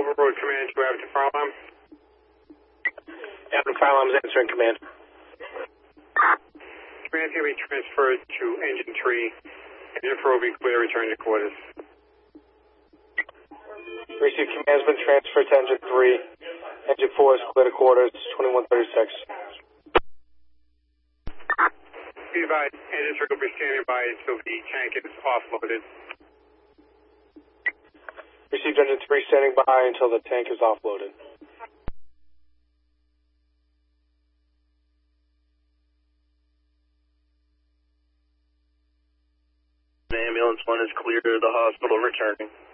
Overroad Command to Avenue Fire Alarm. Avenue Fire Alarm is answering command. Command can be transferred to Engine 3. Engine 4 will be clear, return to quarters. Received command has been transferred to Engine 3. Engine 4 is clear to quarters, 2136. Be advised, Engine 3 will be standing by until the tank is offloaded. Received Engine 3 standing by until the tank is offloaded. Ambulance 1 is clear to the hospital returning.